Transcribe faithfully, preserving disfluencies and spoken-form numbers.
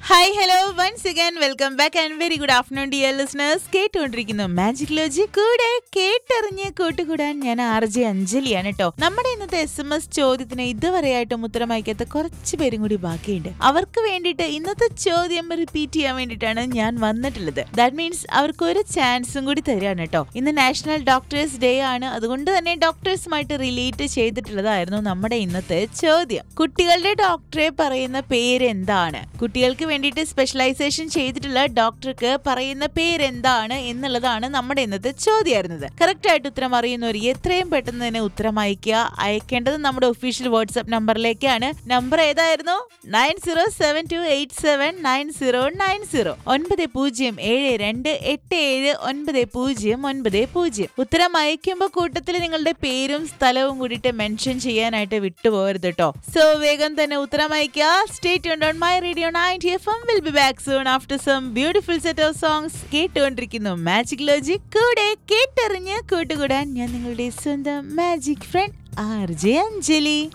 Hi hello once again welcome back and very good afternoon dear listeners. കേട്ടുകൊണ്ടിരിക്കുന്നു magic ലോജി. കൂടെ കേട്ടറിഞ്ഞ് കൂട്ടുകൂടാൻ ഞാൻ ആർ ജെ അഞ്ജലിയാണ് കേട്ടോ. നമ്മുടെ ഇന്നത്തെ എസ് എം എസ് ചോദ്യത്തിന് ഇതുവരെയായിട്ടും ഉത്തരം അയക്കാത്ത കുറച്ച് പേരും കൂടി ബാക്കിയുണ്ട്. അവർക്ക് വേണ്ടിയിട്ട് ഇന്നത്തെ ചോദ്യം റിപ്പീറ്റ് ചെയ്യാൻ വേണ്ടിയിട്ടാണ് ഞാൻ വന്നിട്ടുള്ളത്. ദാറ്റ് മീൻസ് അവർക്ക് ഒരു ചാൻസും കൂടി തരാണ് കേട്ടോ. ഇന്ന് നാഷണൽ ഡോക്ടേഴ്സ് ഡേ ആണ്. അതുകൊണ്ട് തന്നെ ഡോക്ടേഴ്സുമായിട്ട് റിലേറ്റ് ചെയ്തിട്ടുള്ളതായിരുന്നു നമ്മുടെ ഇന്നത്തെ ചോദ്യം. കുട്ടികളുടെ ഡോക്ടറെ പറയുന്ന പേര് എന്താണ്? കുട്ടികൾക്ക് വേണ്ടിയിട്ട് സ്പെഷ്യലൈസേഷൻ ചെയ്തിട്ടുള്ള ഡോക്ടർക്ക് പറയുന്ന പേരെന്താണ് എന്നുള്ളതാണ് നമ്മുടെ ഇന്നത്തെ ചോദ്യമായിരുന്നത്. കറക്റ്റ് ആയിട്ട് ഉത്തരം അറിയുന്നവർ എത്രയും പെട്ടെന്ന് തന്നെ ഉത്തരം അയക്കുക. അയക്കേണ്ടത് നമ്മുടെ ഒഫീഷ്യൽ വാട്സ്ആപ്പ് നമ്പറിലേക്കാണ്. നമ്പർ ഏതായിരുന്നു? Nine zero seven to eight seven nine zero nine zero ഒൻപത് പൂജ്യം ഏഴ് രണ്ട് എട്ട് ഏഴ് ഒൻപത് പൂജ്യം ഒൻപത് പൂജ്യം. ഉത്തരം അയക്കുമ്പോൾ കൂട്ടത്തിൽ നിങ്ങളുടെ പേരും സ്ഥലവും കൂടിയിട്ട് മെൻഷൻ ചെയ്യാനായിട്ട് വിട്ടുപോകരുത് കേട്ടോ. സോ വേഗം തന്നെ ഉത്തരം അയക്കുക. Stay tuned on my radio ninety F M. We'll be back soon after some beautiful set of songs. കേട്ടുകൊണ്ടിരിക്കുന്നു മാജിക് ലോജി. കൂടെ കേട്ടറിഞ്ഞ് കൂട്ടുകൂടാൻ ഞാൻ നിങ്ങളുടെ സ്വന്തം magic front R J Anjali.